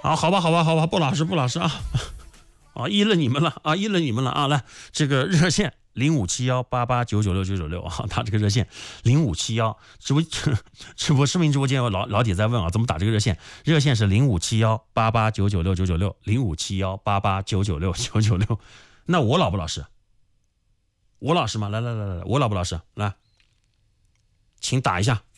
啊，好吧，不老实啊，啊，依了你们了啊，来，这个热线057188996996啊，打这个热线0571，直播视频直播间有老铁在问啊，怎么打这个热线？热线是057188996996，057188996996。那我老不老实？我老实吗？来，我老不老实？来，请打一下。